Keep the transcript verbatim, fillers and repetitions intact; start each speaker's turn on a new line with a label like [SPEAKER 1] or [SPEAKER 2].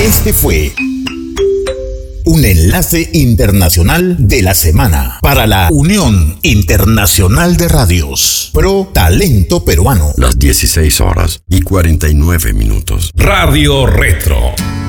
[SPEAKER 1] Este fue un enlace internacional de la semana para la Unión Internacional de Radios Pro Talento Peruano.
[SPEAKER 2] Las dieciséis horas y cuarenta y nueve minutos.
[SPEAKER 3] Radio Retro.